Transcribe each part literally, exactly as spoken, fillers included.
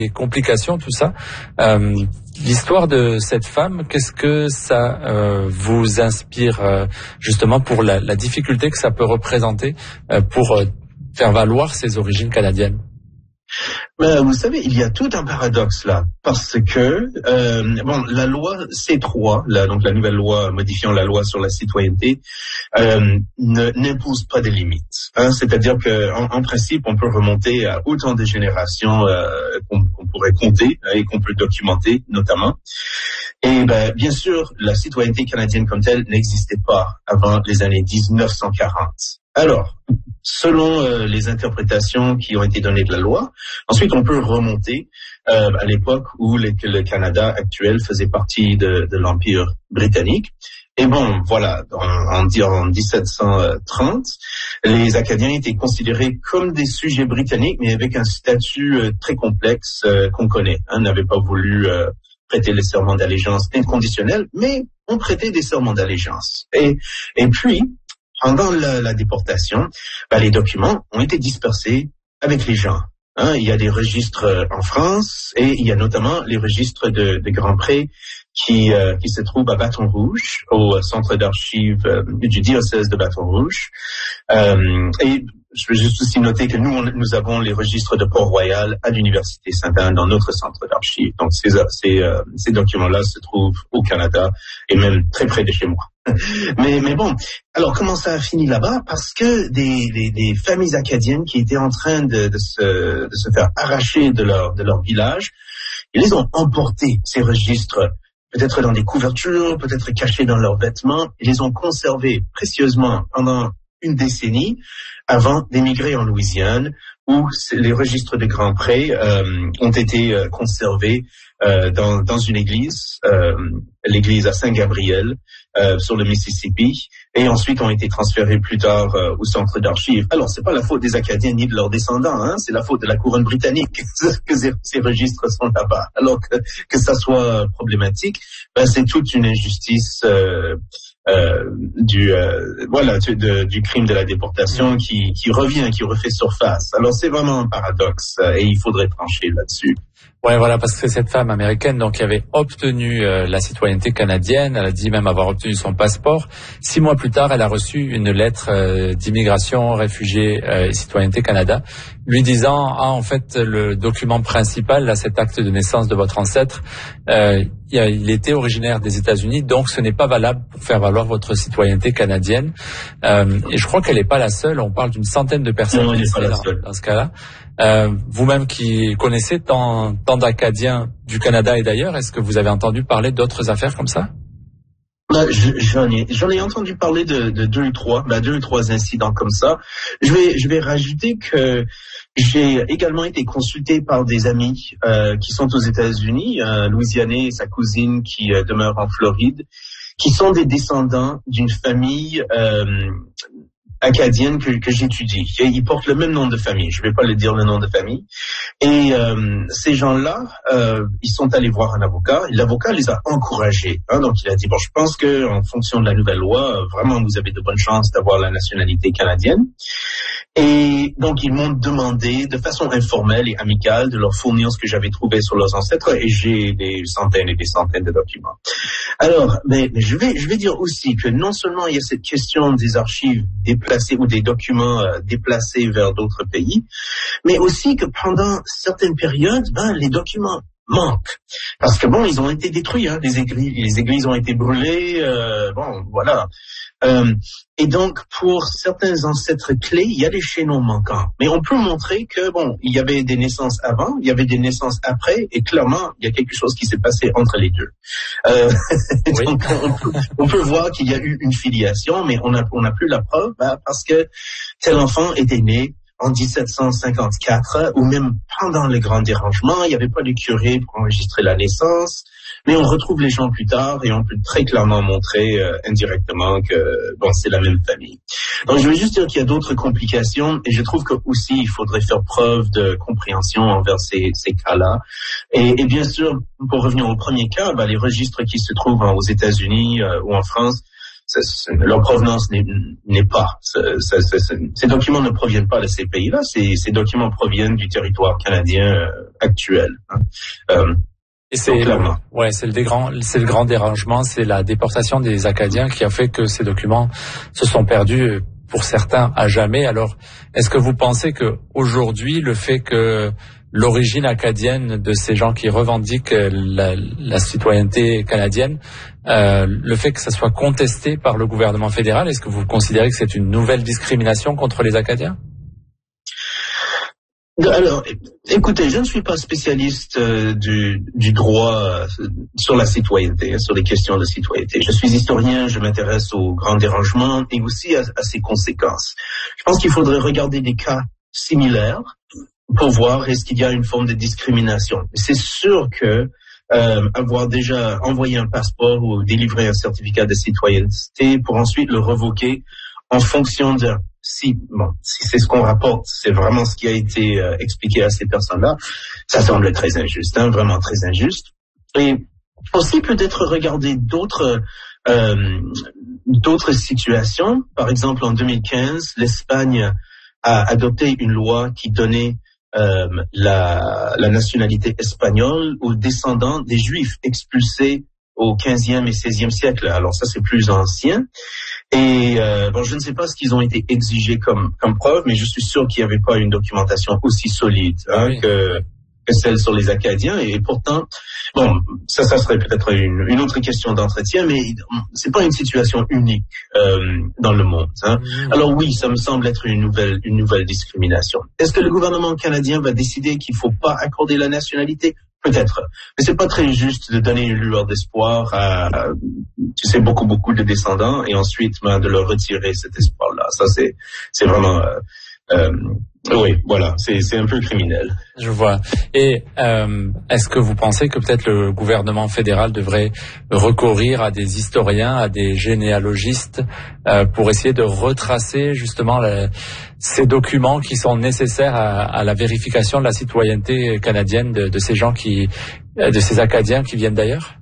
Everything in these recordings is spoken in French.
des complications, tout ça. Euh, l'histoire de cette femme, qu'est-ce que ça euh, vous inspire euh, justement pour la, la difficulté que ça peut représenter euh, pour euh, faire valoir ses origines canadiennes? Ben, vous savez, il y a tout un paradoxe là, parce que euh, bon, la loi C trois, là, donc la nouvelle loi modifiant la loi sur la citoyenneté, euh, ne, n'impose pas de limites. Hein, c'est-à-dire que en, en principe, on peut remonter à autant de générations euh, qu'on, qu'on pourrait compter hein, et qu'on peut documenter, notamment. Et ben, bien sûr, la citoyenneté canadienne comme telle n'existait pas avant les années dix-neuf cent quarante. Alors, selon euh, les interprétations qui ont été données de la loi, ensuite on peut remonter euh, à l'époque où les, le Canada actuel faisait partie de, de l'Empire britannique. Et bon, voilà, en, en, en dix-sept cent trente, les Acadiens étaient considérés comme des sujets britanniques, mais avec un statut euh, très complexe euh, qu'on connaît. Hein, n'avaient pas voulu euh, prêter les serments d'allégeance inconditionnels, mais on prêtait des serments d'allégeance. Et, et puis, pendant la, la déportation, ben, les documents ont été dispersés avec les gens. Hein, il y a des registres en France et il y a notamment les registres de, de Grand-Pré qui, euh, qui se trouvent à Bâton-Rouge, au centre d'archives euh, du diocèse de Bâton-Rouge. Euh, et je veux juste aussi noter que nous, on, nous avons les registres de Port-Royal à l'Université Sainte-Anne dans notre centre d'archives. Donc ces, ces, euh, ces documents-là se trouvent au Canada et même très près de chez moi. Mais, mais bon, alors comment ça a fini là-bas? Parce que des, des, des familles acadiennes qui étaient en train de, de, se, de se faire arracher de leur, de leur village, ils les ont emportés, ces registres, peut-être dans des couvertures, peut-être cachés dans leurs vêtements, ils les ont conservés précieusement pendant une décennie avant d'émigrer en Louisiane, où les registres de Grand-Pré euh, ont été euh, conservés euh, dans, dans une église, euh, l'église à Saint-Gabriel, euh, sur le Mississippi, et ensuite ont été transférés plus tard euh, au centre d'archives. Alors, c'est pas la faute des Acadiens ni de leurs descendants, hein, c'est la faute de la couronne britannique que ces, ces registres sont là-bas. Alors que, que ça soit problématique, ben, c'est toute une injustice euh, euh, du euh, voilà du, de, du crime de la déportation qui, qui revient, qui refait surface. Alors, c'est vraiment un paradoxe euh, et il faudrait trancher là-dessus. Ouais, voilà, parce que cette femme américaine, donc, qui avait obtenu euh, la citoyenneté canadienne, elle a dit même avoir obtenu son passeport. Six mois plus tard, elle a reçu une lettre euh, d'immigration, réfugiés euh, et citoyenneté Canada, lui disant, ah, en fait, le document principal, là, cet acte de naissance de votre ancêtre, euh, il était originaire des États-Unis, donc ce n'est pas valable pour faire valoir votre citoyenneté canadienne. Euh, et je crois qu'elle n'est pas la seule. On parle d'une centaine de personnes non, dans, dans ce cas-là. Euh, vous-même qui connaissez tant, tant d'Acadiens du Canada et d'ailleurs, est-ce que vous avez entendu parler d'autres affaires comme ça? Ben, j'en ai, j'en ai entendu parler de, de deux ou trois, ben, deux ou trois incidents comme ça. Je vais, je vais rajouter que j'ai également été consulté par des amis euh, qui sont aux États-Unis, un Louisianais et sa cousine qui euh, demeure en Floride, qui sont des descendants d'une famille euh, acadienne que, que j'étudie. Et ils portent le même nom de famille. Je ne vais pas le dire le nom de famille. Et euh, ces gens-là, euh, ils sont allés voir un avocat. Et l'avocat les a encouragés. Hein, donc il a dit bon, je pense que en fonction de la nouvelle loi, vraiment vous avez de bonnes chances d'avoir la nationalité canadienne. Et donc ils m'ont demandé de façon informelle et amicale de leur fournir ce que j'avais trouvé sur leurs ancêtres. Et j'ai des centaines et des centaines de documents. Alors, mais, mais je vais je vais dire aussi que non seulement il y a cette question des archives déplacées ou des documents euh, déplacés vers d'autres pays, mais aussi que pendant certaines périodes, ben les documents manquent parce que bon, ils ont été détruits, hein, les églises, les églises ont été brûlées, euh, bon, voilà. Euh, et donc, pour certains ancêtres clés, il y a des chaînons manquants. Mais on peut montrer que, bon, il y avait des naissances avant, il y avait des naissances après, et clairement, il y a quelque chose qui s'est passé entre les deux. Euh, oui. Donc, on peut, on peut voir qu'il y a eu une filiation, mais on n'a on a plus la preuve, bah, parce que tel enfant était né en dix-sept cent cinquante-quatre, ou même pendant le grand dérangement, il n'y avait pas de curé pour enregistrer la naissance. Mais on retrouve les gens plus tard et on peut très clairement montrer euh, indirectement que bon, c'est la même famille. Donc je veux juste dire qu'il y a d'autres complications et je trouve que aussi il faudrait faire preuve de compréhension envers ces, ces cas-là. Et, et bien sûr, pour revenir au premier cas, bah, les registres qui se trouvent aux États-Unis euh, ou en France, leur provenance n'est, n'est pas. Ça, ça, ça, ces documents ne proviennent pas de ces pays-là. Ces, ces documents proviennent du territoire canadien euh, actuel. Hein. Euh, Et c'est, ouais, c'est le grand, c'est le grand dérangement, c'est la déportation des Acadiens qui a fait que ces documents se sont perdus pour certains à jamais. Alors, est-ce que vous pensez que aujourd'hui, le fait que l'origine acadienne de ces gens qui revendiquent la, la citoyenneté canadienne, euh, le fait que ça soit contesté par le gouvernement fédéral, est-ce que vous considérez que c'est une nouvelle discrimination contre les Acadiens? Alors, écoutez, je ne suis pas spécialiste euh, du, du droit euh, sur la citoyenneté, hein, sur les questions de citoyenneté. Je suis historien, je m'intéresse aux grands dérangements et aussi à, à ses conséquences. Je pense qu'il faudrait regarder des cas similaires pour voir est-ce qu'il y a une forme de discrimination. C'est sûr que euh, avoir déjà envoyé un passeport ou délivré un certificat de citoyenneté pour ensuite le revoquer en fonction de si bon si c'est ce qu'on rapporte, c'est vraiment ce qui a été euh, expliqué à ces personnes-là, ça semble très injuste, hein, vraiment très injuste. Et aussi peut-être regarder d'autres euh, d'autres situations. Par exemple, en deux mille quinze, l'Espagne a adopté une loi qui donnait euh, la, la nationalité espagnole aux descendants des Juifs expulsés au quinzième et seizième siècle. Alors ça, c'est plus ancien. Et euh, bon, je ne sais pas ce qu'ils ont été exigés comme comme preuve, mais je suis sûr qu'il n'y avait pas une documentation aussi solide hein, oui. que que celle sur les Acadiens. Et pourtant, bon, ça, ça serait peut-être une, une autre question d'entretien, mais c'est pas une situation unique euh, dans le monde. Hein. Mmh. Alors oui, ça me semble être une nouvelle une nouvelle discrimination. Est-ce que le gouvernement canadien va décider qu'il faut pas accorder la nationalité? Peut-être, mais c'est pas très juste de donner une lueur d'espoir à, tu sais, beaucoup beaucoup de descendants et ensuite ben, de leur retirer cet espoir-là. Ça c'est c'est vraiment euh, euh, oui, voilà, c'est c'est un peu criminel. Je vois. Et euh, est-ce que vous pensez que peut-être le gouvernement fédéral devrait recourir à des historiens, à des généalogistes euh, pour essayer de retracer justement la, ces documents qui sont nécessaires à, à la vérification de la citoyenneté canadienne de, de ces gens qui, de ces Acadiens qui viennent d'ailleurs?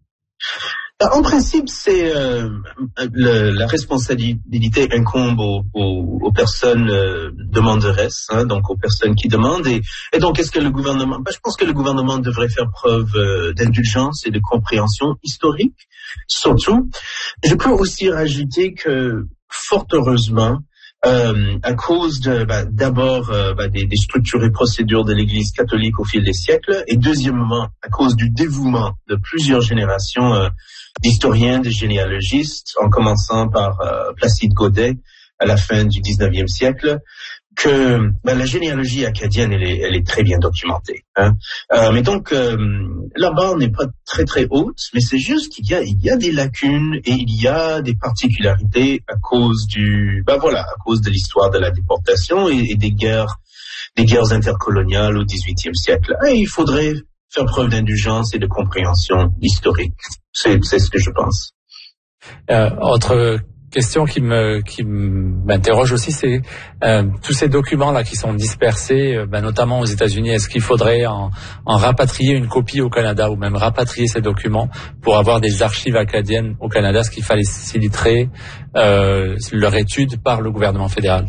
En principe, c'est euh, le, la responsabilité incombe aux, aux, aux personnes euh, demanderesses, hein, donc aux personnes qui demandent. Et, et donc, est-ce que le gouvernement, ben, je pense que le gouvernement devrait faire preuve euh, d'indulgence et de compréhension historique, surtout. Je peux aussi rajouter que, fort heureusement, Euh, à cause de bah, d'abord euh, bah, des, des structures et procédures de l'Église catholique au fil des siècles, et deuxièmement à cause du dévouement de plusieurs générations euh, d'historiens, de généalogistes, en commençant par euh, Placide Gaudet à la fin du dix-neuvième siècle, que bah, la généalogie acadienne elle est, elle est très bien documentée. Hein. Euh, mais donc euh, la barre n'est pas très très haute, mais c'est juste qu'il y a il y a des lacunes et il y a des particularités à cause du bah voilà à cause de l'histoire de la déportation et, et des guerres des guerres intercoloniales au dix-huitième siècle. Et il faudrait faire preuve d'indulgence et de compréhension historique. C'est c'est ce que je pense. Euh, autre question qui me qui m'interroge aussi, c'est euh, tous ces documents là qui sont dispersés, euh, ben, notamment aux États-Unis. Est-ce qu'il faudrait en, en rapatrier une copie au Canada ou même rapatrier ces documents pour avoir des archives acadiennes au Canada, ce qui faciliterait euh, leur étude par le gouvernement fédéral?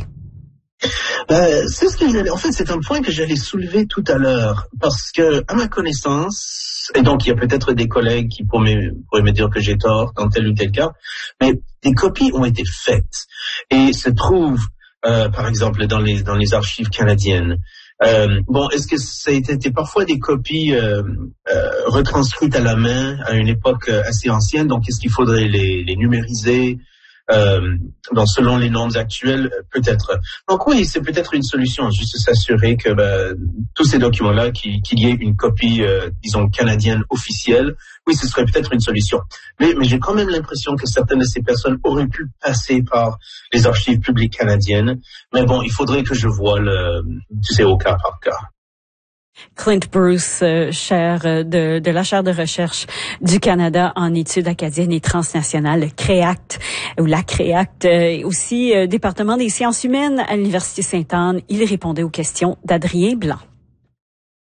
Euh, c'est ce que j'allais, en fait, c'est un point que j'allais soulever tout à l'heure, parce que, à ma connaissance, et donc il y a peut-être des collègues qui pourraient me, pourraient me dire que j'ai tort dans tel ou tel cas, mais des copies ont été faites et se trouvent, euh, par exemple, dans les dans les archives canadiennes. Euh, bon, est-ce que ça a été parfois des copies euh, euh, retranscrites à la main à une époque assez ancienne, donc est-ce qu'il faudrait les, les numériser? Euh, donc selon les normes actuelles, peut-être. Donc oui, c'est peut-être une solution, juste s'assurer que bah, tous ces documents-là, qu'il, qu'il y ait une copie, euh, disons, canadienne officielle, oui, ce serait peut-être une solution. Mais, mais j'ai quand même l'impression que certaines de ces personnes auraient pu passer par les archives publiques canadiennes. Mais bon, il faudrait que je voie le, tu sais, au cas par cas. Clint Bruce, euh, chaire de, de la chaire de recherche du Canada en études acadiennes et transnationales, CREACT, ou la CREACT, euh, aussi euh, département des sciences humaines à l'Université Sainte-Anne. Il répondait aux questions d'Adrien Blanc.